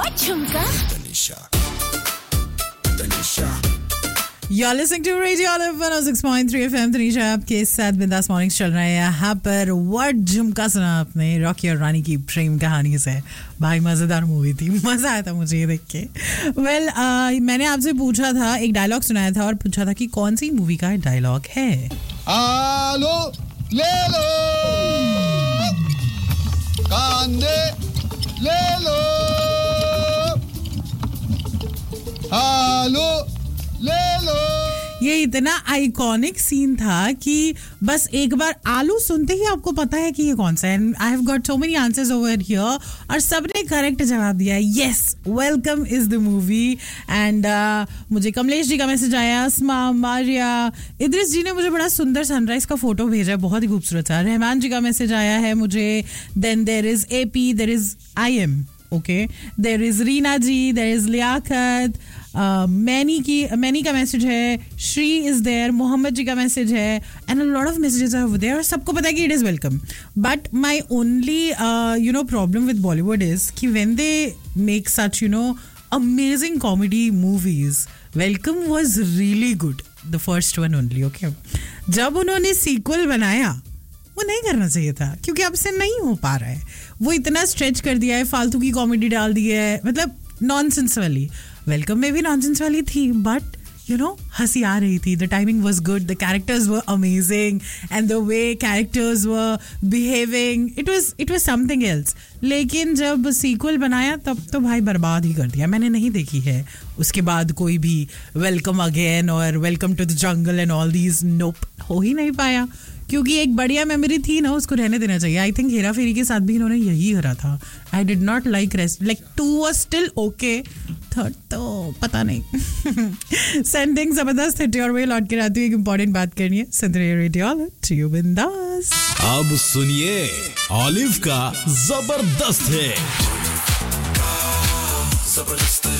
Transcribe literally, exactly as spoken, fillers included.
What झुमका? Tanisha. Tanisha. You're listening to Radio Olive one oh six point three F M. Tanisha आपके साथ बिंदास mornings चल रहे हैं यहाँ पर. व्हाट झुमका सुना आपने रॉकी और रानी की प्रेम कहानी से. भाई मजेदार मूवी थी, मजा आया था मुझे ये देख के. वेल well, uh, मैंने आपसे पूछा था, एक डायलॉग सुनाया था और पूछा था कि कौन सी मूवी का डायलॉग है. आलो ले लो कांदे ले लो आलो ले लो. ये इतना आइकॉनिक सीन था कि बस एक बार आलू सुनते ही आपको पता है कि ये कौन सा है. I have got so many answers over here और सबने करेक्ट जवाब दिया. Yes, welcome is the movie. And मुझे कमलेश जी का मैसेज आया, अस्मा, मारिया, इद्रिस जी ने मुझे बड़ा सुंदर सनराइज का फोटो भेजा, बहुत ही खूबसूरत था. रहमान जी का मैसेज आया है मुझे. Then there is A P, there is I am okay, there is Reena ji, there is Liaquat, many की मैनी का मैसेज है, श्री इज देयर, मोहम्मद जी का मैसेज है, and a lot of messages are over there. और सबको पता है कि it is welcome. But my only you know problem with Bollywood is कि when they make such you know amazing comedy movies, welcome was really good, the first one only. Okay, जब उन्होंने sequel बनाया वो नहीं करना चाहिए था क्योंकि अब से नहीं हो पा रहा है. वो इतना स्ट्रेच कर दिया है, फालतू की कॉमेडी डाल दी है, मतलब नॉनसेंस वाली. वेलकम में भी नॉनसेंस वाली थी बट यू नो हंसी आ रही थी. The timing was good, the characters were amazing and the way characters were behaving, it was it was something else. लेकिन जब सीक्वल बनाया तब तो भाई बर्बाद ही कर दिया. मैंने नहीं देखी है उसके बाद कोई भी वेलकम अगेन और welcome to the jungle and all these. नोप, हो ही नहीं पाया क्योंकि एक बढ़िया मेमोरी थी ना, उसको रहने देना चाहिए. आई थिंक हेरा फेरी के साथ भी इन्होंने यही करा था. I did not like rest, like to was still okay, third तो पता नहीं. सेंडिंग जबरदस्त हिट योर वे. लौट के आती हूँ, एक इंपॉर्टेंट बात करनी है. सुंदर रेडियो टू यू बिंदास. अब सुनिए ऑलिव का जबरदस्त है. जबरदस्त